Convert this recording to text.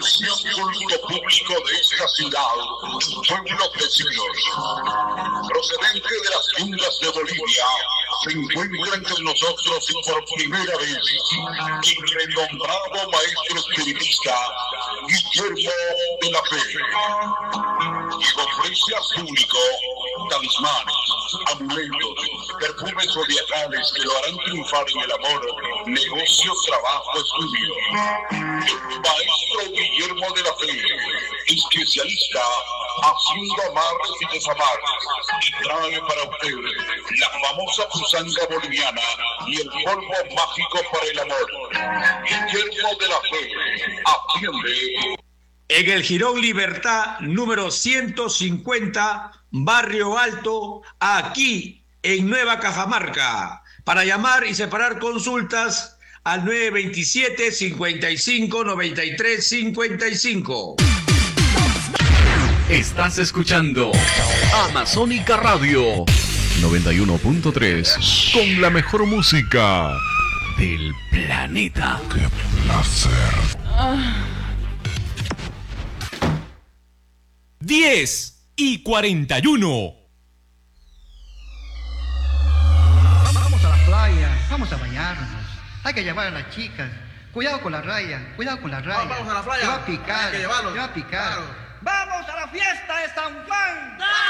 Atención, culto público de esta ciudad, pueblos vecinos, procedente de las tundras de Bolivia, se encuentra entre nosotros y por primera vez el renombrado maestro espiritista Guillermo de la Fe, y ofrece al público talismanes, amuletos, perfumes zodiacales que lo harán triunfar en el amor, negocio, trabajo, estudio. El maestro Guillermo de la Fe, especialista haciendo amarres y desamarres, y trae para usted la famosa pusanga boliviana y el polvo mágico para el amor. Guillermo de la Fe atiende en el Jirón Libertad número 150, Barrio Alto, aquí en Nueva Cajamarca. Para llamar y separar consultas al 927 55 93 55. Estás escuchando Amazónica Radio 91.3, con la mejor música del planeta. ¡Qué placer! 10:41. Vamos a la playa, vamos a bañarnos. Hay que llevar a las chicas. Cuidado con la raya, cuidado con la raya. Vamos a la playa. Te va a picar, Hay que llevarlo. te va a picar. Claro. ¡Vamos a la fiesta de San Juan!